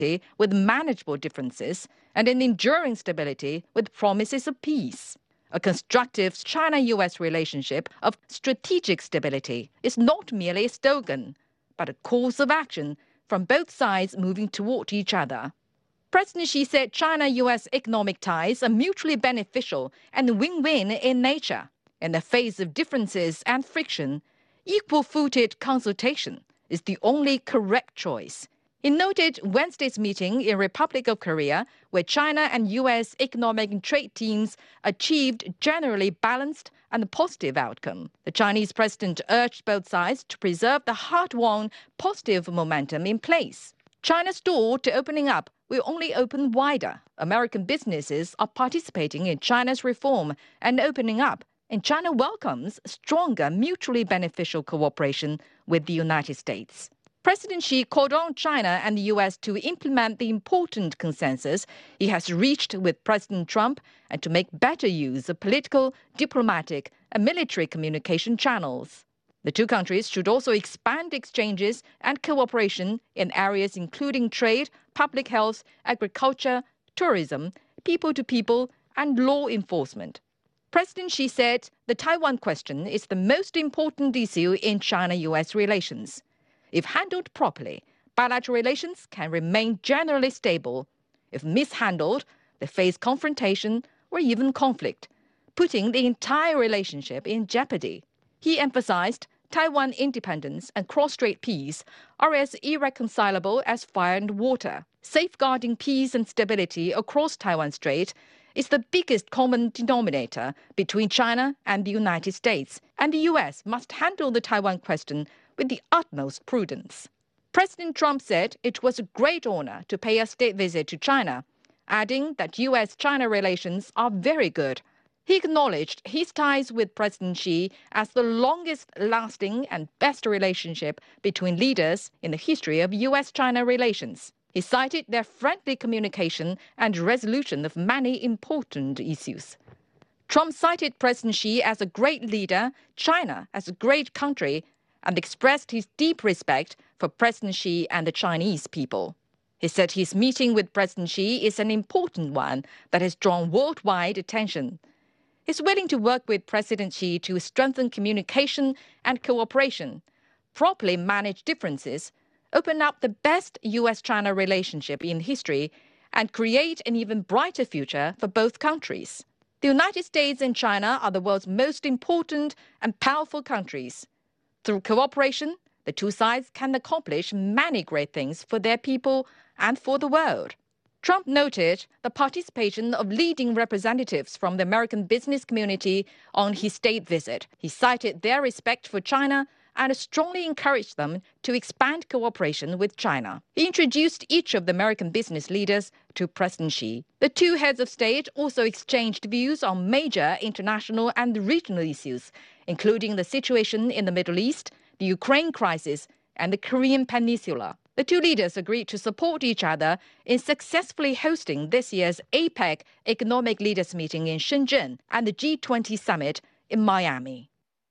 with manageable differences and an enduring stability with promises of peace. A constructive China-US relationship of strategic stability is not merely a slogan, but a course of action from both sides moving toward each other. President Xi said China-US economic ties are mutually beneficial and win-win in nature. In the face of differences and friction, equal-footed consultation is the only correct choice. He noted Wednesday's meeting in Republic of Korea, where China and U.S. economic and trade teams achieved generally balanced and positive outcome. The Chinese president urged both sides to preserve the hard-won positive momentum in place. China's door to opening up will only open wider. American businesses are participating in China's reform and opening up, and China welcomes stronger mutually beneficial cooperation with the United States. President Xi called on China and the U.S. to implement the important consensus he has reached with President Trump and to make better use of political, diplomatic, and military communication channels. The two countries should also expand exchanges and cooperation in areas including trade, public health, agriculture, tourism, people-to-people, and law enforcement. President Xi said the Taiwan question is the most important issue in China-U.S. relations. If handled properly, bilateral relations can remain generally stable. If mishandled, they face confrontation or even conflict, putting the entire relationship in jeopardy. He emphasized Taiwan independence and cross-strait peace are as irreconcilable as fire and water. Safeguarding peace and stability across Taiwan Strait is the biggest common denominator between China and the United States, and the U.S. must handle the Taiwan question with the utmost prudence. President Trump said it was a great honor to pay a state visit to China, adding that U.S.-China relations are very good. He acknowledged his ties with President Xi as the longest-lasting and best relationship between leaders in the history of U.S.-China relations. He cited their friendly communication and resolution of many important issues. Trump cited President Xi as a great leader, China as a great country, and expressed his deep respect for President Xi and the Chinese people. He said his meeting with President Xi is an important one that has drawn worldwide attention. He's willing to work with President Xi to strengthen communication and cooperation, properly manage differences, open up the best U.S.-China relationship in history, and create an even brighter future for both countries. The United States and China are the world's most important and powerful countries. Through cooperation, the two sides can accomplish many great things for their people and for the world. Trump noted the participation of leading representatives from the American business community on his state visit. He cited their respect for China and strongly encouraged them to expand cooperation with China. He introduced each of the American business leaders to President Xi. The two heads of state also exchanged views on major international and regional issues, including the situation in the Middle East, the Ukraine crisis, and the Korean Peninsula. The two leaders agreed to support each other in successfully hosting this year's APEC Economic Leaders Meeting in Shenzhen and the G20 Summit in Miami.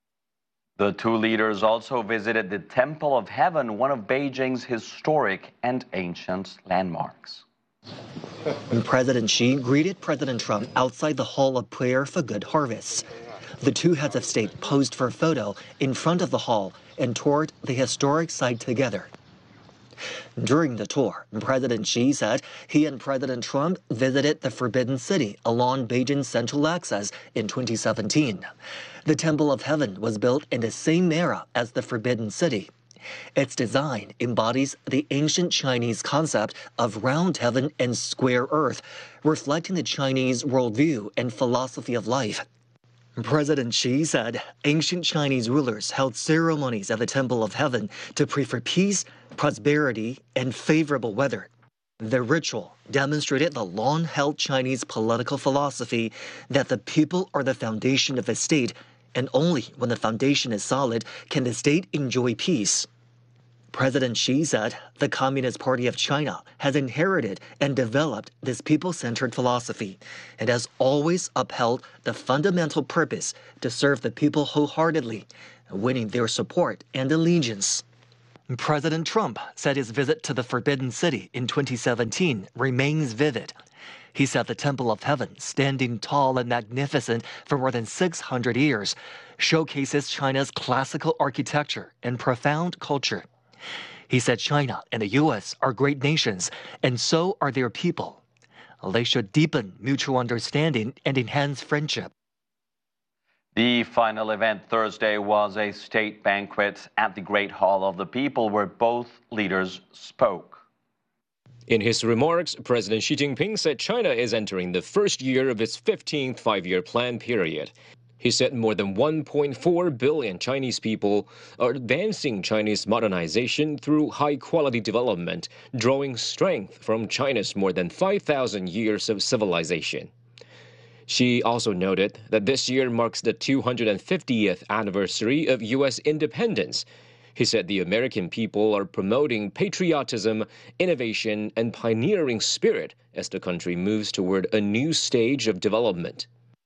The two leaders also visited the Temple of Heaven, one of Beijing's historic and ancient landmarks. President Xi greeted President Trump outside the Hall of Prayer for Good Harvest. The two heads of state posed for a photo in front of the hall and toured the historic site together. During the tour, President Xi said he and President Trump visited the Forbidden City along Beijing's Central Axis in 2017. The Temple of Heaven was built in the same era as the Forbidden City. Its design embodies the ancient Chinese concept of round heaven and square earth, reflecting the Chinese worldview and philosophy of life. President Xi said ancient Chinese rulers held ceremonies at the Temple of Heaven to pray for peace, prosperity, and favorable weather. The ritual demonstrated the long-held Chinese political philosophy that the people are the foundation of a state, and only when the foundation is solid can the state enjoy peace. President Xi said the Communist Party of China has inherited and developed this people-centered philosophy and has always upheld the fundamental purpose to serve the people wholeheartedly, winning their support and allegiance. President Trump said his visit to the Forbidden City in 2017 remains vivid. He said the Temple of Heaven, standing tall and magnificent for more than 600 years, showcases China's classical architecture and profound culture. He said China and the U.S. are great nations, and so are their people. They should deepen mutual understanding and enhance friendship. The final event Thursday was a state banquet at the Great Hall of the People where both leaders spoke. In his remarks, President Xi Jinping said China is entering the first year of its 15th five-year plan period. He said more than 1.4 billion Chinese people are advancing Chinese modernization through high-quality development, drawing strength from China's more than 5,000 years of civilization. Xi also noted that this year marks the 250th anniversary of U.S. independence. He said the American people are promoting patriotism, innovation, and pioneering spirit as the country moves toward a new stage of development.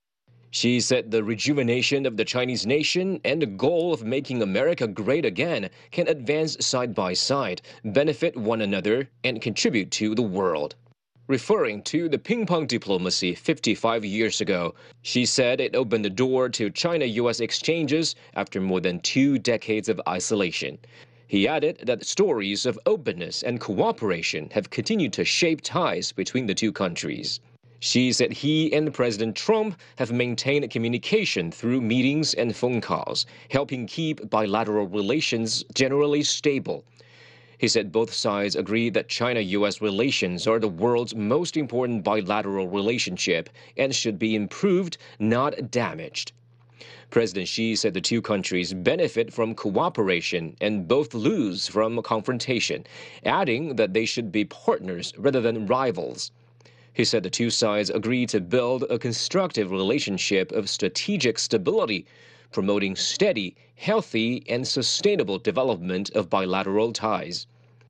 Xi said the rejuvenation of the Chinese nation and the goal of making America great again can advance side by side, benefit one another, and contribute to the world. Referring to the ping-pong diplomacy 55 years ago, Xi said it opened the door to China-U.S. exchanges after more than 2 decades of isolation. He added that stories of openness and cooperation have continued to shape ties between the two countries. Xi said he and President Trump have maintained communication through meetings and phone calls, helping keep bilateral relations generally stable. He said both sides agree that China-U.S. relations are the world's most important bilateral relationship and should be improved, not damaged. President Xi said the two countries benefit from cooperation and both lose from confrontation, adding that they should be partners rather than rivals. He said the two sides agree to build a constructive relationship of strategic stability, promoting steady, healthy, and sustainable development of bilateral ties.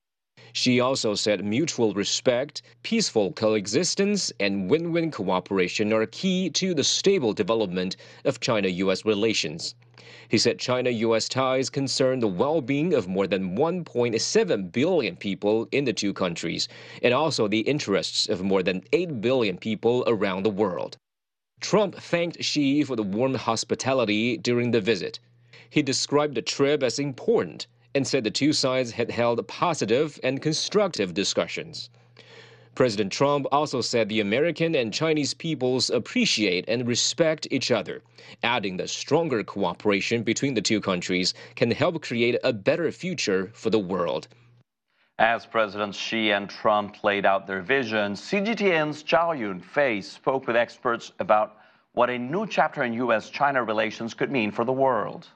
Xi also said mutual respect, peaceful coexistence, and win-win cooperation are key to the stable development of China-U.S. relations. He said China-U.S. ties concern the well-being of more than 1.7 billion people in the two countries, and also the interests of more than 8 billion people around the world. Trump thanked Xi for the warm hospitality during the visit. He described the trip as important and said the two sides had held positive and constructive discussions. President Trump also said the American and Chinese peoples appreciate and respect each other, adding that stronger cooperation between the two countries can help create a better future for the world. As Presidents Xi and Trump laid out their vision, CGTN's Zhao Yunfei spoke with experts about what a new chapter in U.S.-China relations could mean for the world.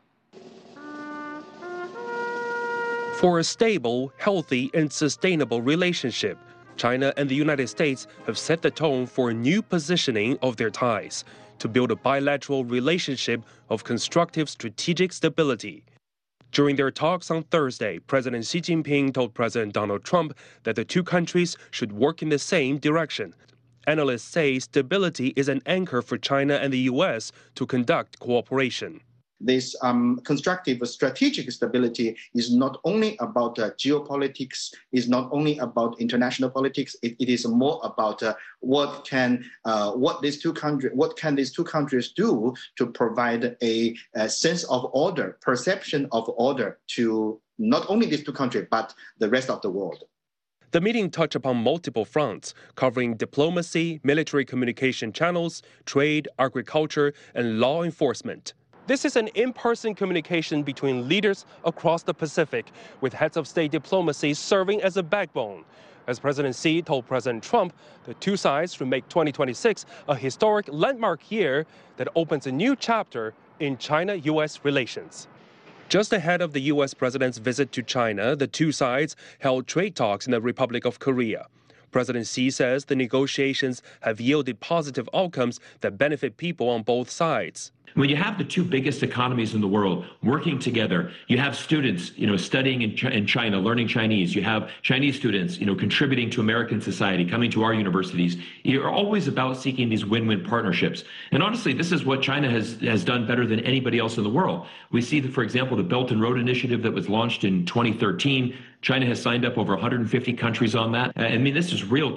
For a stable, healthy, and sustainable relationship, China and the United States have set the tone for a new positioning of their ties to build a bilateral relationship of constructive strategic stability. During their talks on Thursday, President Xi Jinping told President Donald Trump that the two countries should work in the same direction. Analysts say stability is an anchor for China and the U.S. to conduct cooperation. This constructive strategic stability is not only about geopolitics, is not only about international politics. It is more about what can these two countries do to provide a sense of order, perception of order to not only these two countries but the rest of the world. The meeting touched upon multiple fronts, covering diplomacy, military communication channels, trade, agriculture, and law enforcement. This is an in-person communication between leaders across the Pacific, with heads of state diplomacy serving as a backbone. As President Xi told President Trump, the two sides should make 2026 a historic landmark year that opens a new chapter in China-U.S. relations. Just ahead of the U.S. president's visit to China, the two sides held trade talks in the Republic of Korea. President Xi says the negotiations have yielded positive outcomes that benefit people on both sides. When you have the two biggest economies in the world working together, you have students, studying in China, learning Chinese. You have Chinese students, contributing to American society, coming to our universities. You're always about seeking these win-win partnerships. And honestly, this is what China has done better than anybody else in the world. We see that, for example, the Belt and Road Initiative that was launched in 2013. China has signed up over 150 countries on that. I mean, this is real